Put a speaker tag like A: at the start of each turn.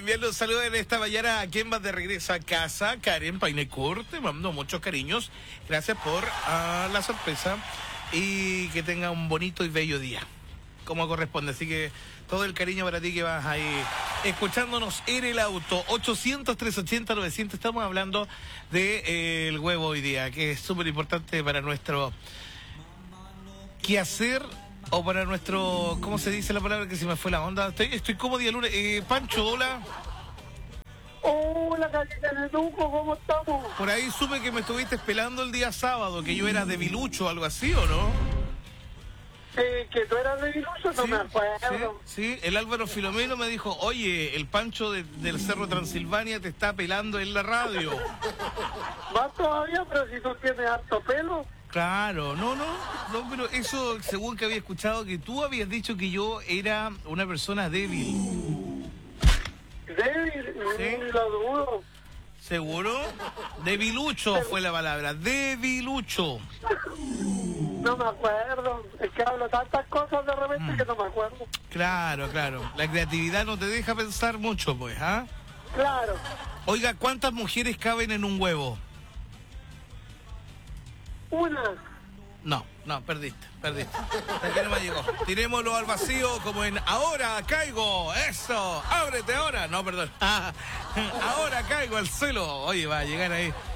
A: enviarle un saludo en esta mañana a quien va de regreso a casa, Karen Painecur. Te mando muchos cariños. Gracias por la sorpresa y que tenga un bonito y bello día, como corresponde. Así que todo el cariño para ti que vas ahí escuchándonos en el auto. 800-380-900. Estamos hablando de el huevo hoy día, que es súper importante para nuestro quehacer. O para nuestro, ¿cómo se dice la palabra que se me fue la onda? Estoy como día lunes. Pancho, hola.
B: Hola, Cañetenetuco, ¿cómo estamos?
A: Por ahí supe que me estuviste pelando el día sábado, que yo era debilucho o algo así, ¿o no?
B: Que tú eras de Vilucho, no me acuerdo.
A: Sí, el Álvaro Filomeno me dijo, oye, el Pancho del Cerro Transilvania te está pelando en la radio.
B: Más todavía, pero si tú tienes harto pelo.
A: Claro, no, pero eso, según que había escuchado, que tú habías dicho que yo era una persona débil.
B: Débil,
A: ¿Sí?
B: lo dudo.
A: ¿Seguro? Debilucho fue la palabra, debilucho.
B: No me acuerdo. Es que hablo tantas cosas de repente que no me acuerdo.
A: Claro. La creatividad no te deja pensar mucho, pues, ¿ah?
B: Claro.
A: Oiga, ¿cuántas mujeres caben en un huevo?
B: Una.
A: No, perdiste. Hasta aquí no me llegó. Tirémoslo al vacío como en ahora caigo. Eso, ábrete ahora. No, perdón. Ahora caigo al suelo. Oye, va a llegar ahí.